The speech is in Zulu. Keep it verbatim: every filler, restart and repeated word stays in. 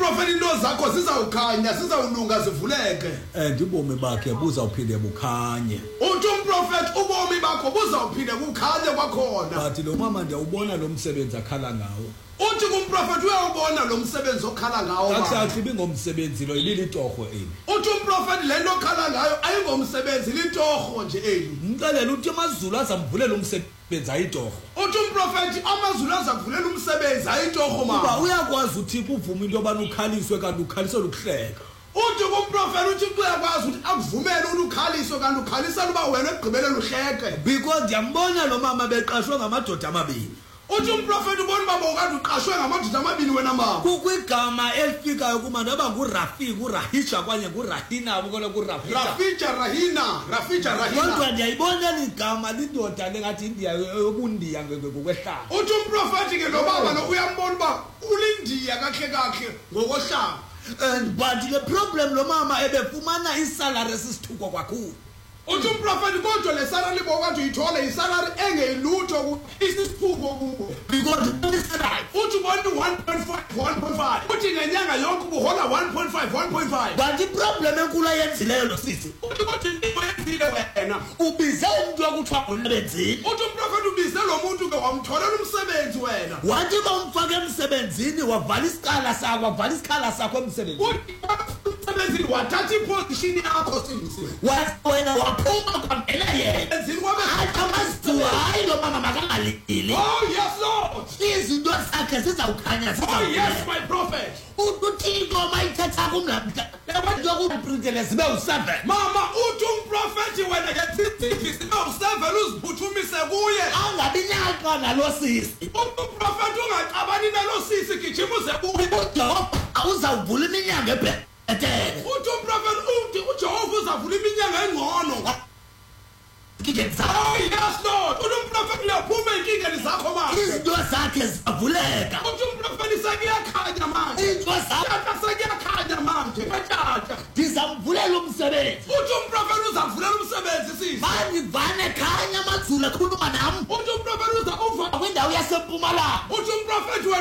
umprofeti into zakho zizawukhanya sizawulunga zivuleke and ubomi bakhe buzawuphinde bukhanye uthi umprofeti ubomi bakho buzawuphinde kukhanye kwakhona but lo mama ndiyawubona lo msebenzi akhala ngawo uthi kumprofeti uyawubona lo msebenzi okhala ngawo akusathi ngomsebenzi lo ilili torho eli uthi umprofeti lento okhala ngayo ayingomsebenzi litorho nje eli ngicela uthi amazulu azamvulela umsebenzi ayitorho uthi umprofeti amazulu azavulela umsebenzi ayitorho mama kuba uyakwazi uthi kuvuma into yobana ukhaliswe kanti ukhaliswe ukuhleka uthi kumprofeti uthi uyakwazi ukuthi akuvumele ukukhaliswa kanti ukhalisa uba wena egqibelela uhleke because ndiyambona lo mama beqashwe ngamadoda amabili uthi umprofeti ubona baba ukade uqashwe ngamadoda amabili wena mama kukwigama elifikayo kuma noba ngurafi kurahisha kwanye kurahina abukona kurafija rafija rahina rafija rahina kodwa ndiyayibona ligama lindoda lengathi indiya yobundiya ngokwehlanga uthi umprofeti ke lo baba lo uyambona uba ulindiya kahle kahle ngokohlanga and but the problem lo mama ebefumana isalary esisithuko kwakhulu uthi umprofeti kodwa le salary bokwathi uyithola isalary engeyilutho isisiphuko kubo because isalary uthi bona one point five one point five uthi ngenyanga yonke uhola one point five one point five but iproblem enkulu ayenzileyo lo sisi uthi kodwa uyenzile wena ubize umuntu wakuthiwa umsebenzini uthi umprofeti ubize lo muntu ke wamtholela umsebenzi wena wathi bamfaka emsebenzini wavala isikhala sakho wavala isikhala sakho emsebenzini umsebenzini wathatha iposition yakho sisi wena waphuma kwamela yena enzini kwabe akamazwa hayi lo mama makangalili oh yes lord izinto zakhe sizawukhanya oh yes my prophet uthixo mayithatha kumlamhla lebantu yokuprintele zibe useven mama uthi umprofeti wena yethithi sibe useven uziphuthumise kuye angabi nyaka nalo sisi umprofeti ungaqabani nalo sisi gijima uze kuye awuzavula iminyanga ebhe uthi umprofeti uthi uJehova uzavula iminyanga engcono oh yes lord uthi umprofeti uyaphuma inkingeni zakho manje izinto zakhe zivuleka uthi umprofeti sekuyakhanya manje izinto zakhe sekuyakhanya manje katata ndizamvulela umsebenzi uthi umprofeti uzavulela umsebenzi sisi manje vane khanya amazulu akhuluma nami uthi umprofeti uza uva kwindawo yasempumalanga uthi umprofeti